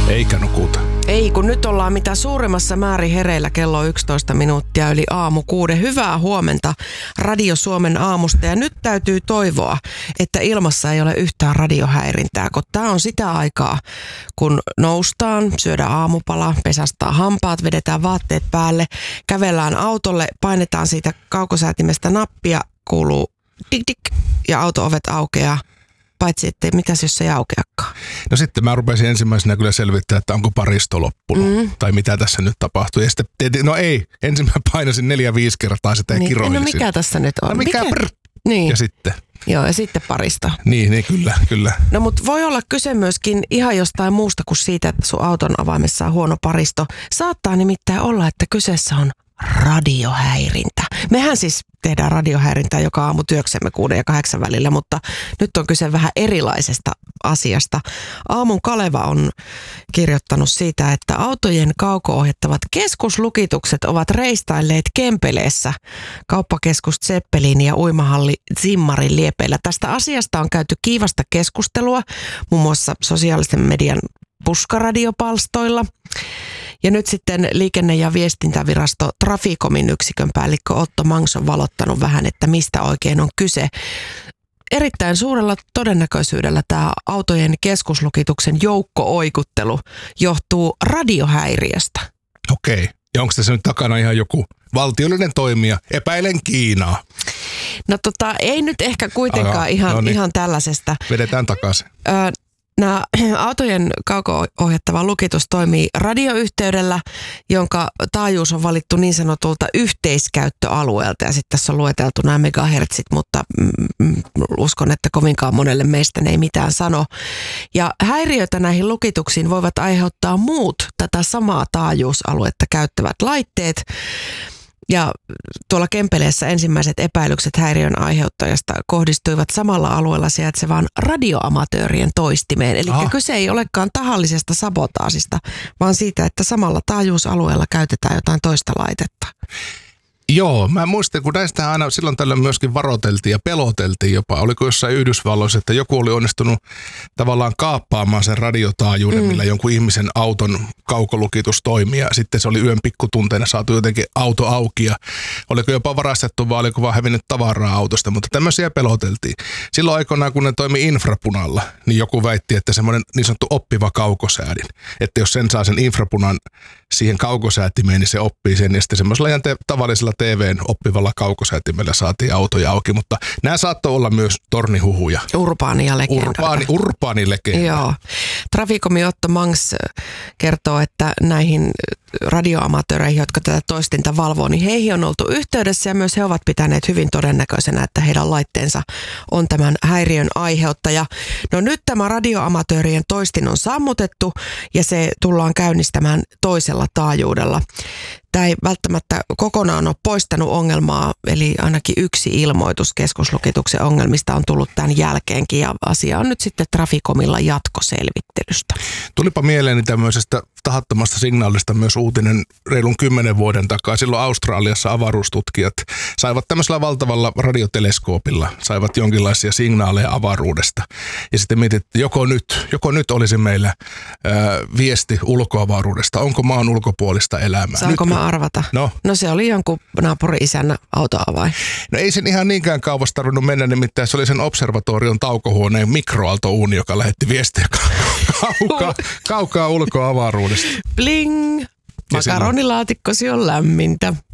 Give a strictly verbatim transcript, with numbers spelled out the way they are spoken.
Eikä nukuta. Ei, kun nyt ollaan mitä suurimmassa määrin hereillä kello yksitoista minuuttia yli aamu kuuden. Hyvää huomenta Radio Suomen aamusta. Ja nyt täytyy toivoa, että ilmassa ei ole yhtään radiohäirintää, kun tämä on sitä aikaa, kun noustaan, syödään aamupala, pesästään hampaat, vedetään vaatteet päälle, kävellään autolle, painetaan siitä kaukosäätimestä nappia, kuuluu dik dik ja auto-ovet aukeaa. Paitsi, että mitäs jos se ei aukeakaan. No sitten mä rupesin ensimmäisenä kyllä selvittää, että onko paristo loppunut. Mm. Tai mitä tässä nyt tapahtuu. Ja sitten, no ei, ensin mä painasin neljä viisi kertaa sitä ja niin, kiroilisin. No mikä tässä nyt on? No mikä, mikä? Niin. Ja sitten. Joo, ja sitten parista. Niin, niin kyllä, kyllä. No mutta voi olla kyse myöskin ihan jostain muusta kuin siitä, että sun auton avaimessa on huono paristo. Saattaa nimittäin olla, että kyseessä on radiohäirintä. Mehän siis tehdään radiohäirintää joka aamu työksemme kuuden ja kahdeksan välillä, mutta nyt on kyse vähän erilaisesta asiasta. Aamun Kaleva on kirjoittanut siitä, että autojen kauko-ohjattavat keskuslukitukset ovat reistailleet Kempeleessä kauppakeskus Zeppelin ja uimahalli Zimmarin liepeillä. Tästä asiasta on käyty kiivasta keskustelua muun muassa sosiaalisen median puskaradiopalstoilla. Ja nyt sitten liikenne- ja viestintävirasto Traficomin yksikön päällikkö Otto Mangs on valottanut vähän, että mistä oikein on kyse. Erittäin suurella todennäköisyydellä tämä autojen keskuslukituksen joukko-oikuttelu johtuu radiohäiriöstä. Okei. Ja onko tässä nyt takana ihan joku valtiollinen toimija? Epäilen Kiinaa. No tota, ei nyt ehkä kuitenkaan Aha, ihan, no niin. ihan tällaisesta. Vedetään takaisin. Ö, Nämä autojen kauko-ohjattava lukitus toimii radioyhteydellä, jonka taajuus on valittu niin sanotulta yhteiskäyttöalueelta. Ja sitten tässä on lueteltu nämä megahertsit, mutta mm, uskon, että kovinkaan monelle meistä ne ei mitään sano. Ja häiriötä näihin lukituksiin voivat aiheuttaa muut tätä samaa taajuusaluetta käyttävät laitteet. Ja tuolla Kempeleessä ensimmäiset epäilykset häiriön aiheuttajasta kohdistuivat samalla alueella sijaitsevaan radioamatöörien toistimeen. Eli ah. kyse ei olekaan tahallisesta sabotaasista, vaan siitä, että samalla taajuusalueella käytetään jotain toista laitetta. Joo, mä muistan, kun näistä aina silloin tällöin myöskin varoteltiin ja peloteltiin jopa. Oliko jossain Yhdysvalloissa, että joku oli onnistunut tavallaan kaappaamaan sen radiotaajuuden, mm. millä jonkun ihmisen auton kaukolukitus toimii. Ja sitten se oli yön pikkutunteina saatu jotenkin auto auki ja oliko jopa varastettu vai oliko vaan hävinnyt tavaraa autosta. Mutta tämmöisiä peloteltiin. Silloin aikoinaan, kun ne toimi infrapunalla, niin joku väitti, että semmoinen niin sanottu oppiva kaukosäädin. Että jos sen saa sen infrapunan siihen kaukosäätimeen, niin se oppii sen. Ja sitten semmoisella ihan te- tavallisella T V:n oppivalla kaukosäätimellä saatiin autoja auki, mutta nämä saattoi olla myös tornihuhuja. Urbaania legendoita. Urbaani, urbaani legenda. Joo. Traficomin Otto Mangs kertoo, että näihin radioamatööreihin, jotka tätä toistinta valvoo, niin heihin on oltu yhteydessä ja myös he ovat pitäneet hyvin todennäköisenä, että heidän laitteensa on tämän häiriön aiheuttaja. No nyt tämä radioamatöörien toistin on sammutettu ja se tullaan käynnistämään toisella taajuudella. Tämä ei välttämättä kokonaan ole poistanut ongelmaa, eli ainakin yksi ilmoitus keskuslukituksen ongelmista on tullut tämän jälkeenkin ja asia on nyt sitten Traficomilla jatkoselvittelystä. Tulipa mieleeni tämmöisestä tahattomasta signaalista myös uutinen reilun kymmenen vuoden takaa. Silloin Australiassa avaruustutkijat saivat tämmöisellä valtavalla radioteleskoopilla, saivat jonkinlaisia signaaleja avaruudesta. Ja sitten mietittiin, joko nyt, joko nyt olisi meillä ää, viesti ulkoavaruudesta, onko maan ulkopuolista elämää. Saanko nyt, mä arvata? No. no se oli jonkun naapuri-isän autoavain. No ei sen ihan niinkään kauas tarvinnut mennä, nimittäin se oli sen observatorion taukohuoneen mikroaaltouuni, joka lähetti viestiä kaukaa, kaukaa ulkoavaruudesta. Bling! Makaronilaatikkosi on lämmintä.